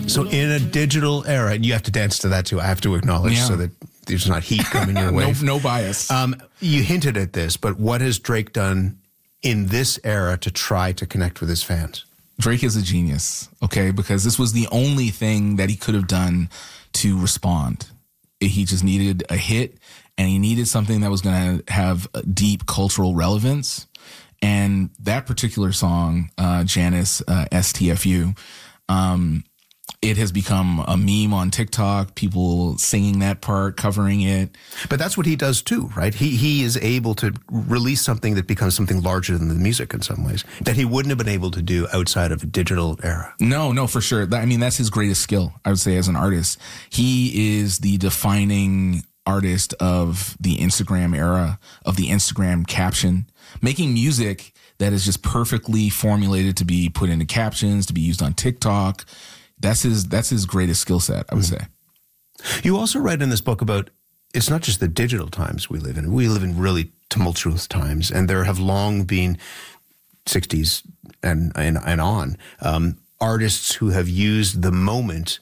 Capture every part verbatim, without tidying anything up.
So in a digital era, and you have to dance to that too, I have to acknowledge, Yeah. so that there's not heat coming your way. no, no bias. Um, you hinted at this, but what has Drake done in this era to try to connect with his fans? Drake is a genius, okay, because this was the only thing that he could have done to respond. He just needed a hit, and he needed something that was going to have a deep cultural relevance. And that particular song, uh, Janice, uh, S T F U, um, it has become a meme on TikTok, people singing that part, covering it. But that's what he does too, right? He he is able to release something that becomes something larger than the music in some ways that he wouldn't have been able to do outside of a digital era. No, no, for sure. I mean, that's his greatest skill, I would say, as an artist. He is the defining artist of the Instagram era, of the Instagram caption, making music that is just perfectly formulated to be put into captions, to be used on TikTok. That's his that's his greatest skill set, I would mm-hmm. say. You also write in this book about, it's not just the digital times we live in. We live in really tumultuous times, and there have long been, sixties and and, and on, um, artists who have used the moment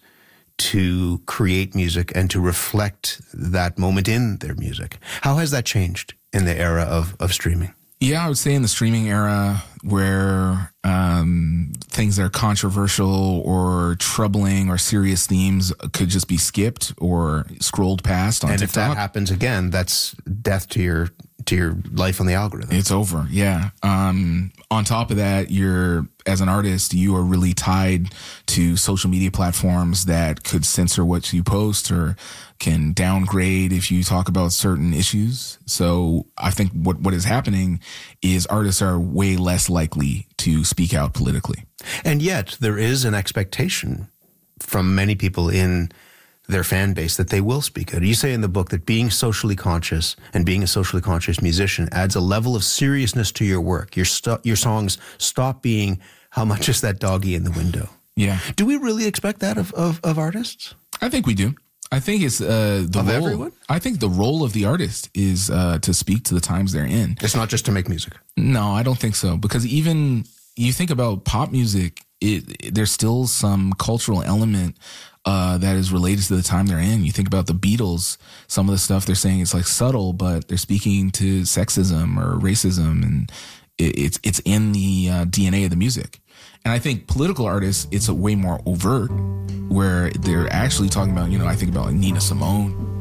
to create music and to reflect that moment in their music. How has that changed in the era of, of streaming? Yeah, I would say in the streaming era where um, things that are controversial or troubling or serious themes could just be skipped or scrolled past on and TikTok. And if that happens again, that's death to your to your life on the algorithm. It's over, yeah. Um, on top of that, you're, as an artist, you are really tied to social media platforms that could censor what you post or can downgrade if you talk about certain issues. So I think what, what is happening is artists are way less likely to speak out politically. And yet there is an expectation from many people in their fan base that they will speak out. You say in the book that being socially conscious and being a socially conscious musician adds a level of seriousness to your work. Your st- your songs stop being, how much is that doggy in the window? Yeah. Do we really expect that of, of, of artists? I think we do. I think it's uh, the of role. Everyone? I think the role of the artist is uh, to speak to the times they're in. It's not just to make music. No, I don't think so. Because even you think about pop music, it, it there's still some cultural element uh, that is related to the time they're in. You think about the Beatles, some of the stuff they're saying is like subtle, but they're speaking to sexism or racism, and it, it's it's in the uh, D N A of the music. And I think political artists, it's a way more overt, where they're actually talking about, you know, I think about like Nina Simone